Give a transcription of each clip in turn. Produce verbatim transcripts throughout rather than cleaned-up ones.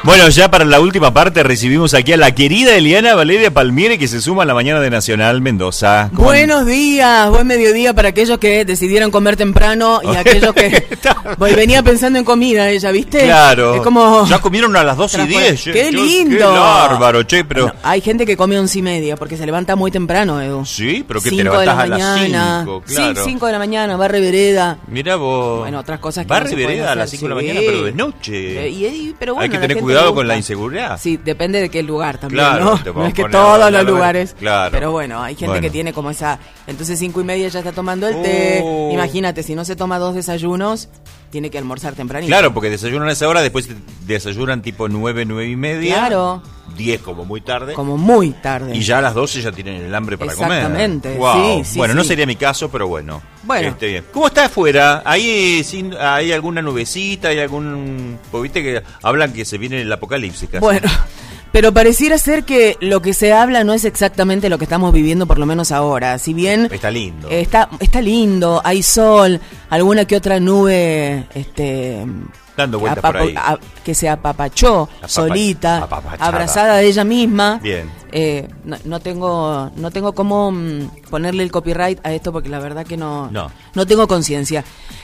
Bueno, ya para la última parte recibimos aquí a la querida Eliana Valeria Palmieri, que se suma a la mañana de Nacional Mendoza. ¿Cómo Buenos días, buen mediodía para aquellos que decidieron comer temprano y aquellos que... Voy, venía pensando en comida ella, ¿viste? Claro. Es como... Ya comieron a las dos y diez. ¡Qué Yo, lindo! ¡Qué bárbaro, che! Pero... Bueno, hay gente que come once y media porque se levanta muy temprano, Edu. Sí, pero que te cinco de la levantás a las mañana. cinco, claro. Sí, cinco de la mañana, barre vereda. Mirá vos. Bueno, otras cosas que barre no se pueden vereda a hacer, las cinco de la sí. mañana, pero de noche. Eh, y, y, pero bueno, hay que la tener gente cuidado le con gusta. la inseguridad. Sí, depende de qué lugar también, Claro, ¿no? te No es que poner a todos bailar los la- lugares. Claro. Pero bueno, hay gente Bueno. que tiene como esa... Entonces cinco y media ya está tomando el té. Oh. Imagínate, si no se toma dos desayunos, tiene que almorzar tempranito. Claro, porque desayunan a esa hora, después desayunan tipo nueve, nueve y media. Claro. Diez como muy tarde. Como muy tarde. Y ya a las doce ya tienen el hambre para comer. Exactamente, Wow. sí, sí, Bueno, sí. no sería mi caso, pero bueno. Bueno. Este, bien. ¿Cómo está afuera? ¿Hay, sin, ¿Hay alguna nubecita? ¿Hay algún...? Pues viste que hablan que se viene el apocalipsis casi. Bueno, pero pareciera ser que lo que se habla no es exactamente lo que estamos viviendo, por lo menos ahora. Si bien... Está lindo. Está, está lindo, hay sol, alguna que otra nube... este Dando vueltas apapa- por ahí. a- que se apapachó Apapa- solita, apapachada. abrazada de ella misma. Bien. Eh, no, no tengo no tengo cómo mm, ponerle el copyright a esto porque la verdad que no No. no tengo conciencia.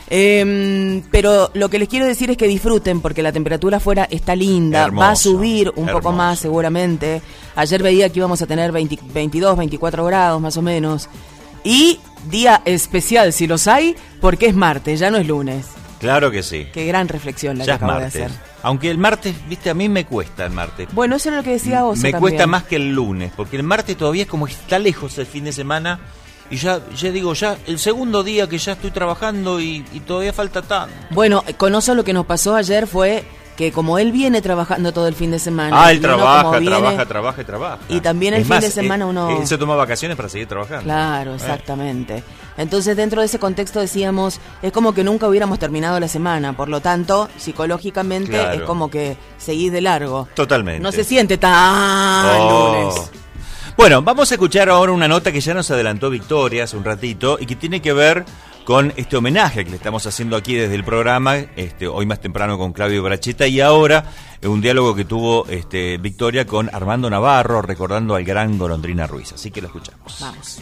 Eh, pero lo que les quiero decir es que disfruten porque la temperatura afuera está linda, Hermoso, va a subir un hermoso. poco más seguramente. Ayer veía que íbamos a tener veinte, veintidós, veinticuatro grados más o menos. Y día especial si los hay porque es martes, ya no es lunes. Claro que sí. Qué gran reflexión la Ya que es acabo martes. de hacer. Aunque el martes, viste, a mí me cuesta el martes. Bueno, eso era lo que decía Oso Me también. cuesta más que el lunes, porque el martes todavía es como que está lejos el fin de semana. Y ya, ya digo, ya el segundo día que ya estoy trabajando y, y todavía falta tanto. Bueno, con Oso lo que nos pasó ayer fue que como él viene trabajando todo el fin de semana... Ah, él y uno trabaja, como viene- trabaja, trabaja y trabaja. Y también el Es fin más, de semana eh, uno... Él se toma vacaciones para seguir trabajando. Claro, exactamente. Entonces, dentro de ese contexto decíamos, es como que nunca hubiéramos terminado la semana, por lo tanto, psicológicamente Claro. es como que seguís de largo. Totalmente. No se siente tan Oh. lunes. Bueno, vamos a escuchar ahora una nota que ya nos adelantó Victoria hace un ratito y que tiene que ver con este homenaje que le estamos haciendo aquí desde el programa, este, hoy más temprano con Claudio Bracheta y ahora eh, un diálogo que tuvo este, Victoria con Armando Navarro recordando al gran Golondrina Ruiz. Así que lo escuchamos. Vamos.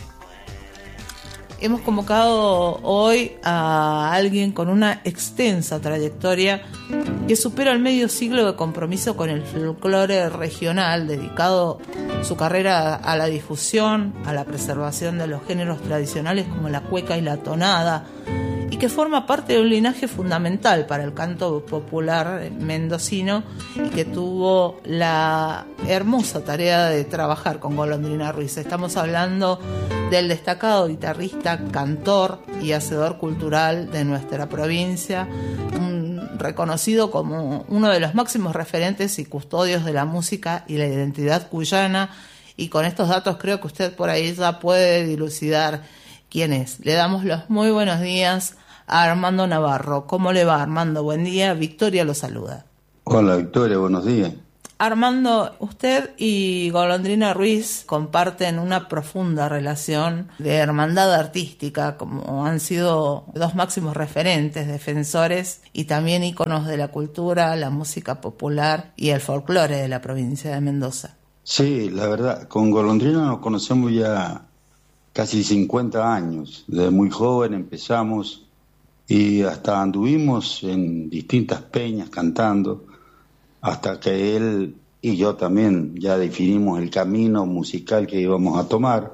Hemos convocado hoy a alguien con una extensa trayectoria que supera el medio siglo de compromiso con el folclore regional, dedicado su carrera a la difusión, a la preservación de los géneros tradicionales como la cueca y la tonada, y que forma parte de un linaje fundamental para el canto popular mendocino y que tuvo la hermosa tarea de trabajar con Golondrina Ruiz. Estamos hablando del destacado guitarrista, cantor y hacedor cultural de nuestra provincia, un, reconocido como uno de los máximos referentes y custodios de la música y la identidad cuyana, y con estos datos creo que usted por ahí ya puede dilucidar quién es. Le damos los muy buenos días a Armando Navarro. ¿Cómo le va, Armando? Buen día, Victoria lo saluda. Hola Victoria, buenos días. Armando, usted y Golondrina Ruiz comparten una profunda relación de hermandad artística, como han sido dos máximos referentes, defensores y también íconos de la cultura, la música popular y el folclore de la provincia de Mendoza. Sí, la verdad, con Golondrina nos conocemos ya casi cincuenta años. Desde muy joven empezamos y hasta anduvimos en distintas peñas cantando, hasta que él y yo también ya definimos el camino musical que íbamos a tomar,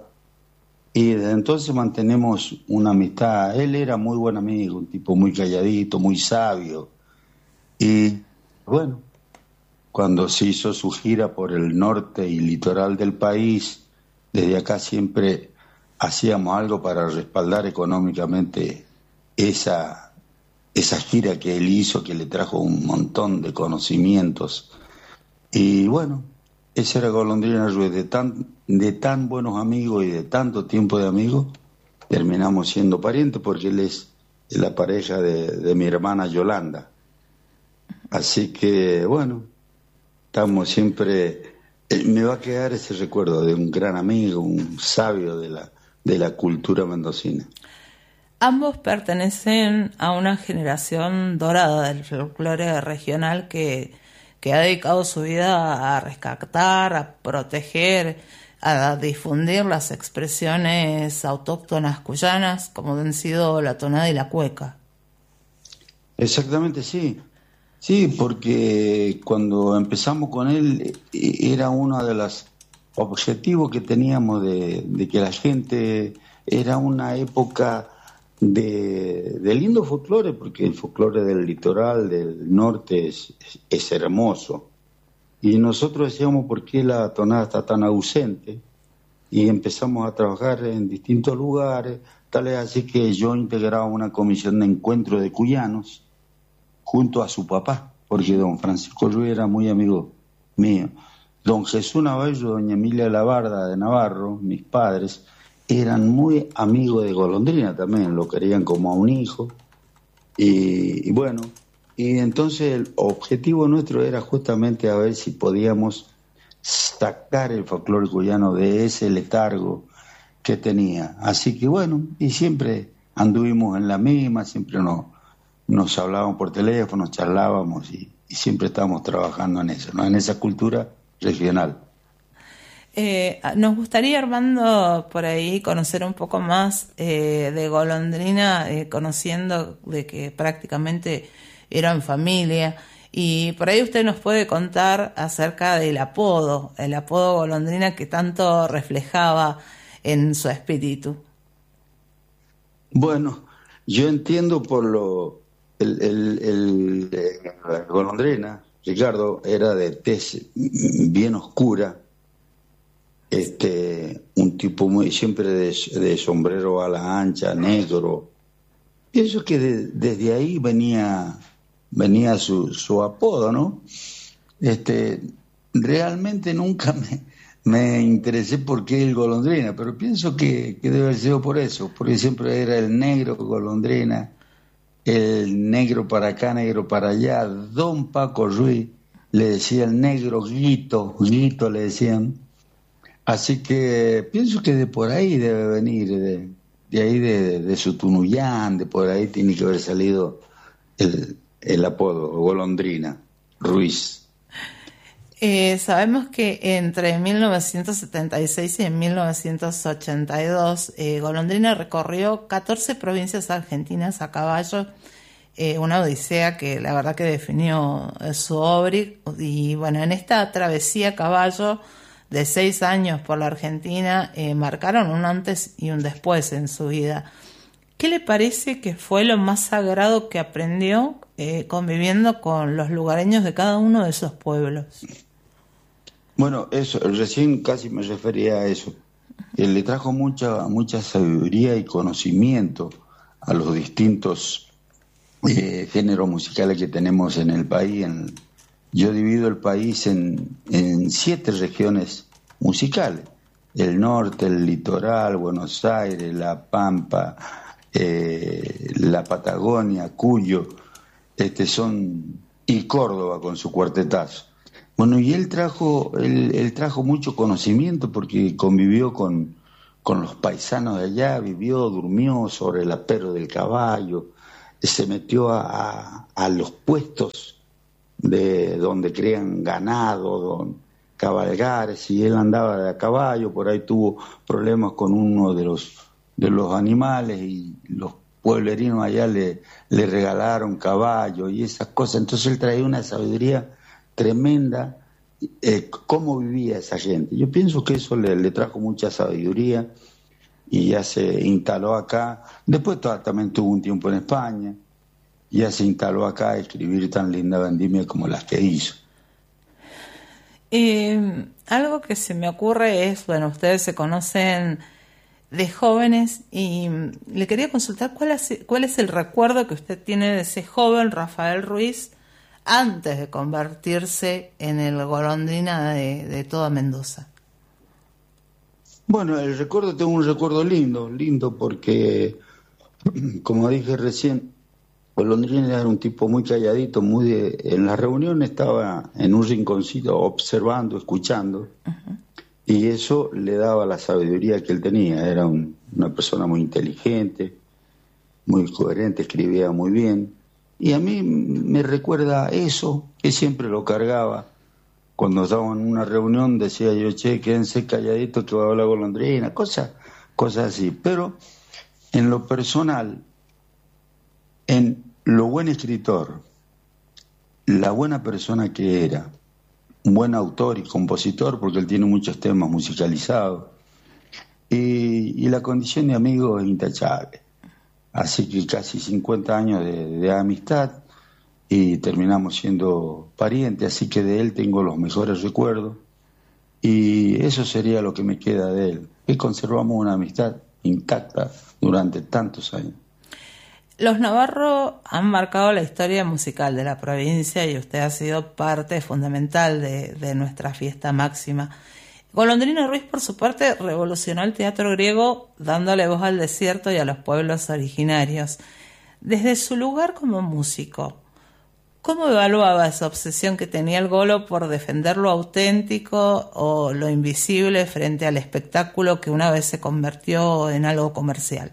y desde entonces mantenemos una amistad. Él era muy buen amigo, un tipo muy calladito, muy sabio, y bueno, cuando se hizo su gira por el norte y litoral del país, desde acá siempre hacíamos algo para respaldar económicamente esa esa gira que él hizo, que le trajo un montón de conocimientos. Y bueno, ese era Golondrina Ruiz, de tan, de tan buenos amigos y de tanto tiempo de amigos, terminamos siendo parientes porque él es la pareja de, de mi hermana Yolanda. Así que bueno, estamos siempre, eh, me va a quedar ese recuerdo de un gran amigo, un sabio de la, de la cultura mendocina. Ambos pertenecen a una generación dorada del folclore regional que que ha dedicado su vida a rescatar, a proteger, a difundir las expresiones autóctonas cuyanas, como han sido la tonada y la cueca. Exactamente, sí. Sí, porque cuando empezamos con él era uno de los objetivos que teníamos de, de que la gente, era una época de, de lindo folclore, porque el folclore del litoral, del norte es, es, es hermoso. Y nosotros decíamos por qué la tonada está tan ausente, y empezamos a trabajar en distintos lugares, tal es así que yo integraba una comisión de encuentro de cuyanos junto a su papá, porque don Francisco Ruiz era muy amigo mío. Don Jesús Navallo, doña Emilia Labarda de Navarro, mis padres, eran muy amigos de Golondrina también, lo querían como a un hijo. Y, y bueno, y entonces el objetivo nuestro era justamente a ver si podíamos sacar el folclore cuyano de ese letargo que tenía. Así que bueno, y siempre anduvimos en la misma, siempre nos, nos hablábamos por teléfono, charlábamos y, y siempre estábamos trabajando en eso, ¿no? En esa cultura regional. Eh, nos gustaría, Armando, por ahí conocer un poco más eh, de Golondrina, eh, conociendo de que prácticamente eran familia, y por ahí usted nos puede contar acerca del apodo, el apodo Golondrina que tanto reflejaba en su espíritu. Bueno, yo entiendo por lo el, el, el, el Golondrina, Ricardo, era de tez bien oscura, este, un tipo muy siempre de, de sombrero ala ancha, negro. Pienso que de, desde ahí venía venía su, su apodo, ¿no? Este, realmente nunca me, me interesé por qué el Golondrina, pero pienso que, que debe haber sido por eso, porque siempre era el negro Golondrina, el negro para acá, negro para allá. Don Paco Ruiz le decía el negro Guito, Guito le decían. Así que pienso que de por ahí debe venir, de, de ahí de, de Sutunuyán, de por ahí tiene que haber salido el, el apodo, Golondrina Ruiz. Eh, sabemos que entre mil novecientos setenta y seis y mil novecientos ochenta y dos eh, Golondrina recorrió catorce provincias argentinas a caballo, eh, una odisea que la verdad que definió eh, su obra. Y bueno, en esta travesía a caballo de seis años por la Argentina eh, marcaron un antes y un después en su vida. ¿Qué le parece que fue lo más sagrado que aprendió eh, conviviendo con los lugareños de cada uno de esos pueblos? Bueno, eso, recién casi me refería a eso. Él le trajo mucha mucha sabiduría y conocimiento a los distintos eh, géneros musicales que tenemos en el país. En, yo divido el país en, en siete regiones musicales: el norte, el litoral, Buenos Aires, La Pampa, eh, la Patagonia, Cuyo, este son y Córdoba con su cuartetazo. Bueno, y él trajo, él, él trajo mucho conocimiento porque convivió con, con los paisanos de allá, vivió, durmió sobre el apero del caballo, se metió a, a, a los puestos de donde crían ganado, don, cabalgares, y él andaba de a caballo, por ahí tuvo problemas con uno de los, de los animales y los pueblerinos allá le, le regalaron caballo y esas cosas. Entonces él traía una sabiduría tremenda, eh, cómo vivía esa gente. Yo pienso que eso le, le trajo mucha sabiduría y ya se instaló acá. Después también tuvo un tiempo en España, ya se instaló acá a escribir tan linda vendimia como las que hizo. Eh, algo que se me ocurre es, bueno, ustedes se conocen de jóvenes y le quería consultar cuál es, cuál es el recuerdo que usted tiene de ese joven Rafael Ruiz antes de convertirse en el Golondrina de, de toda Mendoza. Bueno, el recuerdo, tengo un recuerdo lindo, lindo porque, como dije recién, Golondrina era un tipo muy calladito, muy de, en la reunión estaba en un rinconcito observando, escuchando, uh-huh. Y eso le daba la sabiduría que él tenía. Era un, una persona muy inteligente, muy coherente, escribía muy bien. y a mí me recuerda eso, que siempre lo cargaba. Cuando estábamos en una reunión decía yo, che, quédense calladitos que va a hablar Golondrina, cosas, cosas así. Pero en lo personal, en lo buen escritor, la buena persona que era, un buen autor y compositor, porque él tiene muchos temas musicalizados, y, y la condición de amigo es intachable. Así que casi cincuenta años de, de amistad, y terminamos siendo parientes, así que de él tengo los mejores recuerdos, y eso sería lo que me queda de él, que conservamos una amistad intacta durante tantos años. Los Navarro han marcado la historia musical de la provincia y usted ha sido parte fundamental de, de nuestra fiesta máxima. Golondrina Ruiz, por su parte, revolucionó el teatro griego dándole voz al desierto y a los pueblos originarios. Desde su lugar como músico, ¿cómo evaluaba esa obsesión que tenía el Golo por defender lo auténtico o lo invisible frente al espectáculo que una vez se convirtió en algo comercial?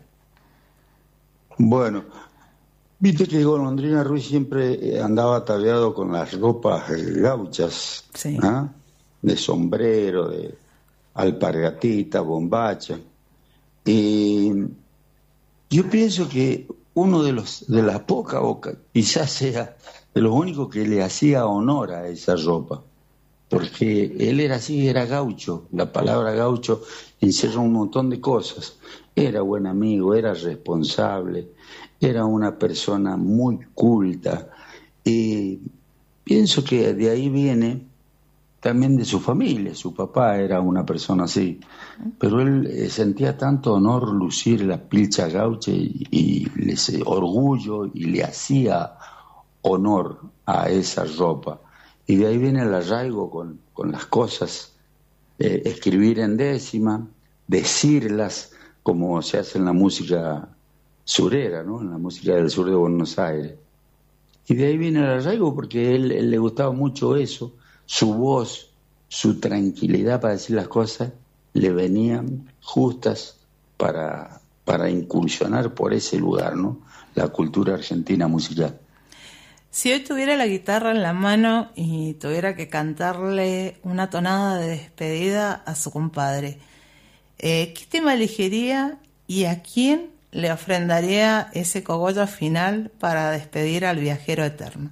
Bueno, viste que Golondrina Ruiz siempre andaba ataviado con las ropas gauchas, sí. ¿Ah? De sombrero, de alpargatita, bombacha. Y yo pienso que uno de los de las pocas, o quizás sea de los únicos que le hacía honor a esa ropa, porque él era así, era gaucho. La palabra gaucho encierra un montón de cosas. Era buen amigo, era responsable, era una persona muy culta, y pienso que de ahí viene también de su familia. Su papá era una persona así, pero él eh, sentía tanto honor lucir la pilcha gaucha y, y les, eh, orgullo, y le hacía honor a esa ropa, y de ahí viene el arraigo con, con las cosas, eh, escribir en décima, decirlas como se hace en la música surera, ¿no? En la música del sur de Buenos Aires. Y de ahí viene el arraigo, porque a él, él le gustaba mucho eso, su voz, su tranquilidad para decir las cosas, le venían justas para, para incursionar por ese lugar, ¿no? La cultura argentina musical. Si hoy tuviera la guitarra en la mano y tuviera que cantarle una tonada de despedida a su compadre, eh, ¿qué tema elegiría y a quién le ofrendaría ese cogollo final para despedir al viajero eterno?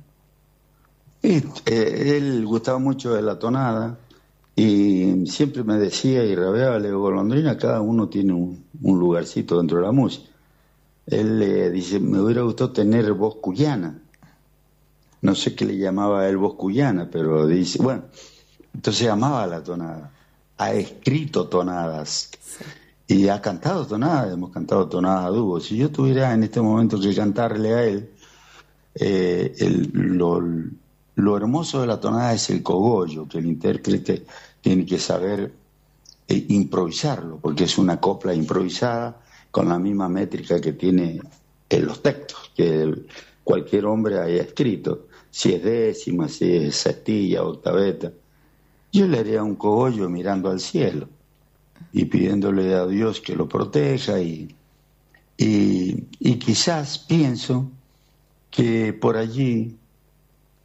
Y, eh, él gustaba mucho de la tonada y siempre me decía y rabeaba, le digo, Golondrina, cada uno tiene un, un lugarcito dentro de la música. Él le eh, dice, me hubiera gustado tener voz cuyana. No sé qué le llamaba a él voz cuyana, pero dice, bueno, entonces amaba la tonada. Ha escrito tonadas. Sí. Y ha cantado tonadas, hemos cantado tonadas a dúo. Si yo tuviera en este momento que cantarle a él, eh, el, lo, lo hermoso de la tonada es el cogollo, que el intérprete tiene que saber eh, improvisarlo, porque es una copla improvisada con la misma métrica que tiene en los textos, que el, cualquier hombre haya escrito, si es décima, si es sextilla, octaveta. Yo le haría un cogollo mirando al cielo y pidiéndole a Dios que lo proteja, y, y, y quizás pienso que por allí